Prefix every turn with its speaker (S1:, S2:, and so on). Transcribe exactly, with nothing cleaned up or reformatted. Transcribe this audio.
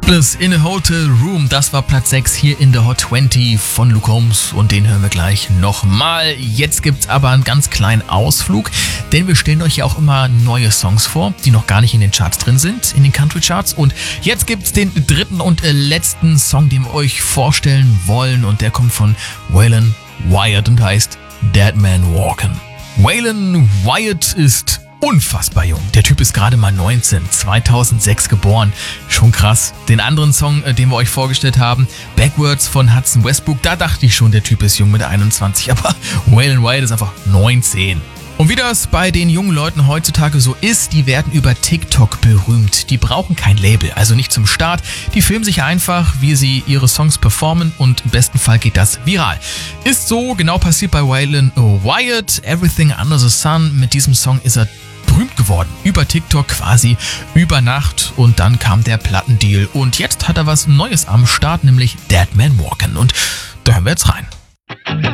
S1: Alice in a Hotel Room, das war Platz sechs hier in der Hot zwanzig von Luke Combs und den hören wir gleich nochmal. Jetzt gibt's aber einen ganz kleinen Ausflug, denn wir stellen euch ja auch immer neue Songs vor, die noch gar nicht in den Charts drin sind, in den Country Charts, und jetzt gibt's den dritten und letzten Song, den wir euch vorstellen wollen, und der kommt von Waylon Wyatt und heißt Dead Man Walkin'. Waylon Wyatt ist unfassbar jung. Der Typ ist gerade mal neunzehn, zweitausendsechs geboren. Schon krass. Den anderen Song, den wir euch vorgestellt haben, Backwards von Hudson Westbrook, da dachte ich schon, der Typ ist jung mit einundzwanzig, aber Waylon Wyatt ist einfach neunzehn. Und wie das bei den jungen Leuten heutzutage so ist, die werden über TikTok berühmt. Die brauchen kein Label, also nicht zum Start. Die filmen sich einfach, wie sie ihre Songs performen, und im besten Fall geht das viral. Ist so genau passiert bei Waylon Wyatt. Everything Under the Sun. Mit diesem Song ist er berühmt geworden. Über TikTok quasi über Nacht, und dann kam der Plattendeal. Und jetzt hat er was Neues am Start, nämlich Dead Man Walkin'. Und da hören wir jetzt rein.